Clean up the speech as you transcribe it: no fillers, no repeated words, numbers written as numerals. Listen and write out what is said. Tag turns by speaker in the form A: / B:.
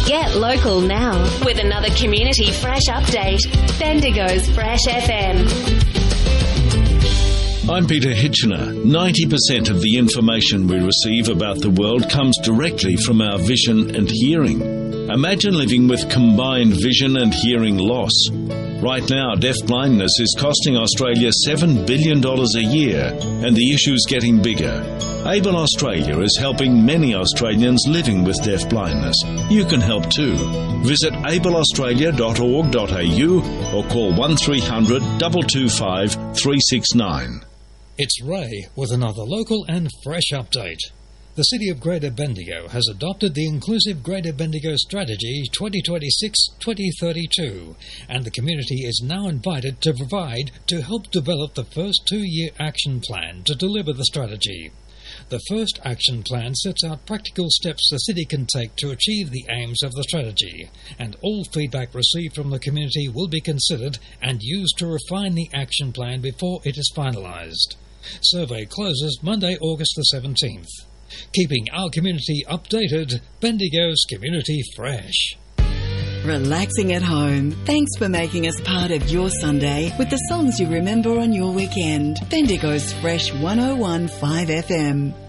A: Get local now with another Community Fresh update. Bendigo's Fresh FM.
B: I'm Peter Hitchener. 90% of the information we receive about the world comes directly from our vision and hearing. Imagine living with combined vision and hearing loss. Right now, deafblindness is costing Australia $7 billion a year, and the issue's getting bigger. Able Australia is helping many Australians living with deafblindness. You can help too. Visit ableaustralia.org.au or call 1300 225 369.
C: It's Ray with another local and fresh update. The City of Greater Bendigo has adopted the Inclusive Greater Bendigo Strategy 2026-2032, and the community is now invited to provide to help develop the first 2-year action plan to deliver the strategy. The first action plan sets out practical steps the City can take to achieve the aims of the strategy, and all feedback received from the community will be considered and used to refine the action plan before it is finalised. Survey closes Monday, August the 17th. Keeping our community updated, Bendigo's Community Fresh.
D: Relaxing at home. Thanks for making us part of your Sunday with the songs you remember on your weekend. Bendigo's Fresh 101.5 FM.